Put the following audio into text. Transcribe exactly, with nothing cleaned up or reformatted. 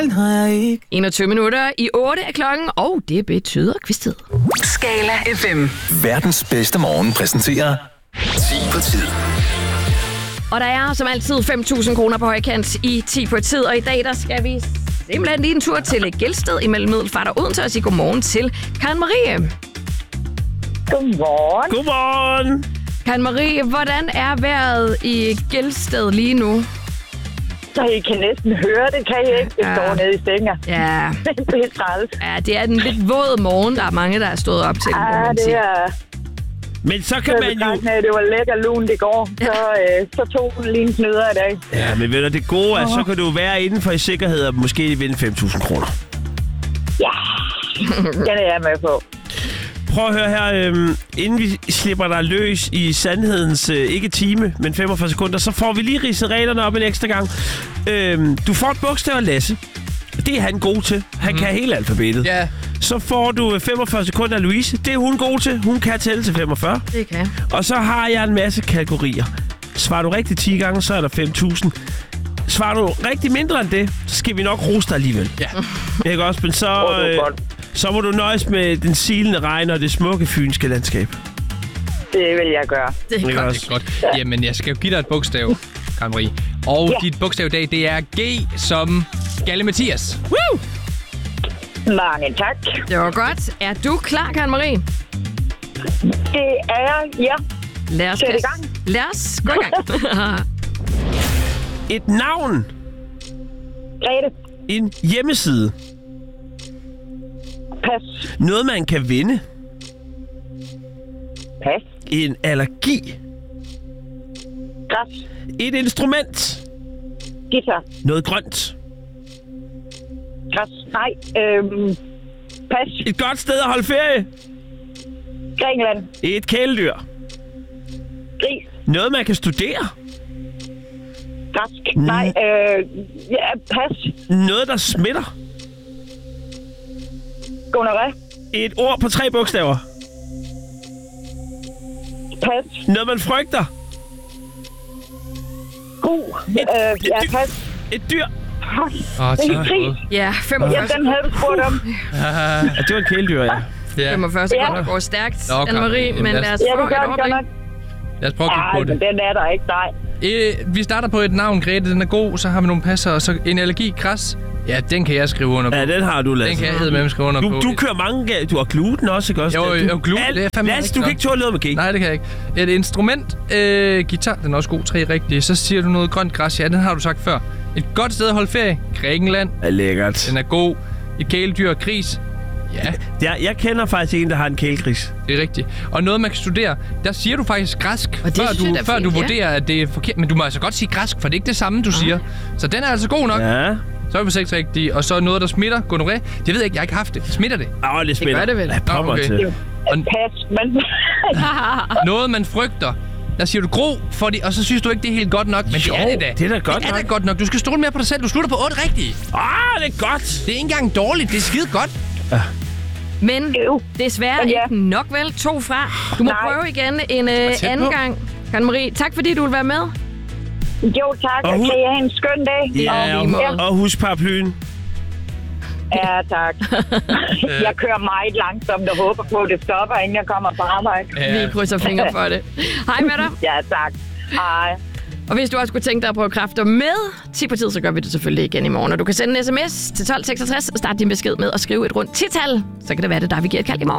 enogtyve minutter i otte er klokken, og det betyder quiz-tid. Skala F M. Verdens bedste morgen præsenterer ti på tid. Og der er som altid fem tusind kroner på højkant i ti på tid, og i dag der skal vi simpelthen lige en tur til Gelsted imellem Middelfart og Odense og sige godmorgen til Karen Marie. Godmorgen. Godmorgen. Karen Marie, hvordan er vejret i Gelsted lige nu? Så I kan næsten høre det, kan I ikke? Det Ja. står nede i stænger. Ja, Det er træls. ja, det er den lidt våde morgen, der er mange, der er stået op til. må Ja, man det sige. er... Men så kan Så man jo... det var lækker lunt i går, så, øh, så tog hun lige en snyder i dag. Ja, men ved du, det gode er, så kan du være inden for i sikkerhed og måske vinde fem tusind kroner. Ja, den er jeg med på. Prøv at høre her, øhm, inden vi slipper dig løs i sandhedens, øh, ikke time, men femogfyrre sekunder, så får vi lige ridset reglerne op en ekstra gang. Øhm, du får et bogstav af Lasse. Det er han god til. Han mm. kan hele alfabetet. Ja. Så får du femogfyrre sekunder af Louise. Det er hun god til. Hun kan tælle til femogfyrre. Det kan. Og så har jeg en masse kategorier. Svarer du rigtigt ti gange, så er der fem tusind. Svarer du rigtig mindre end det, så skal vi nok rose dig alligevel. Ja. Ikke også? Men så, Åh, det øh, var godt. så må du nøjes med den silende regn og det smukke fynske landskab. Det vil jeg gøre. Det er Ikke godt. også? Det er godt. Jamen, jeg skal jo give dig et bogstav, Karen Marie. Og Ja. dit bogstav i dag, det er G som Galle Mathias. Woo! Mange tak. Det var godt. Er du klar, Karen Marie? Det er ja. Lad os, Sæt i gang. Lad os gå i gang. Et navn. Grete. En hjemmeside. Pas. Noget, man kan vinde. Pas. En allergi. Græs. Et instrument. Guitar. Noget grønt. Græs. Nej. Øhm. Pas. Et godt sted at holde ferie. Grækenland. Et kæledyr. Gris. Noget, man kan studere. Græsk. Nej. Øh. Ja. Pas. Noget, der smitter. Gonorrhea. Et ord på tre bogstaver. Pas. Noget, man frygter. Gru. Øh. Ja. Pas. Et dyr. Åh, Det er tak. krig. Ja, femogfyrre, Ja, den havde du spurgt om. Ja, det var en kæledyr, ja. Ja. femogfyrre sekunder går stærkt, Nå, Anne Karen Marie, Marie, men lad lad os- os Ja, få det gør et den godt overblik. nok. Lad os prøve at kigge Ej, på men det. den er der ikke, nej. Øh, vi starter på et navn, Grete. Den er god. Så har vi nogle passer. Og så en allergi, græs. Ja, den kan jeg skrive under på. Ja, den har du, Den Lasse. kan jeg eddermame skrive under på. Du, du kører mange... ga- Du har gluten også, ikke også? Jo, jo, Du- gluten, Alt- det er fandme Lasse, rigtigt du kan nok. ikke tåle noget med G. Nej, det kan jeg ikke. Et instrument, øh, guitar, den er også god, tre rigtige. Så siger du noget grønt græs, ja, den har du sagt før. Et godt sted at holde ferie, Grækenland, Det er lækkert. den er god. Et kæledyr, gris, ja, Jeg, jeg kender faktisk en, der har en kælegris. det er rigtigt. Og noget, man kan studere, der siger du faktisk græsk, det før, synes jeg du, da er før fint, du ja. vurderer, at det er forkert. Men du må altså godt sige græsk, for det er ikke det samme, du siger. Så den er altså god nok. Ja. Så er vi på seks rigtige. Og så noget, der smitter, gonorrhea. Det ved jeg ikke, jeg har ikke haft det. Smitter det? Åh, det spiller. gør det vel. Ja, popper Nå, okay. til. Og Pas. Men noget, man frygter. Der siger du gro, fordi, og så synes du ikke, det er helt godt nok. Men Jo, det er det da. det er da godt det er nok. da godt nok. Du skal stole mere på dig selv. Du slutter på otte rigtige. Ah, det er godt. Det er ikke engang dårligt. Det er skide godt. Men Øv. desværre Men ja. ikke nok vel. To fra. Du må Nej. prøve igen en øh, tæt anden på. gang. Karen Marie, tak fordi du vil være med. jo, tak. Og Og hun- kan I have en skøn dag? Ja, lige måde. og, og husk paraplyen. Ja, tak. Jeg kører meget langsomt og håber på, at det stopper, inden jeg kommer på arbejde. Vi krydser fingre for det. Hej med dig. Ja, tak. Hej. Og hvis du også kunne tænke dig at prøve kræfter med ti på tid, så gør vi det selvfølgelig igen i morgen. Og du kan sende en sms til tolv seksogtres og starte din besked med at skrive et rundt tital. Så kan det være det, der vi giver et kald i morgen.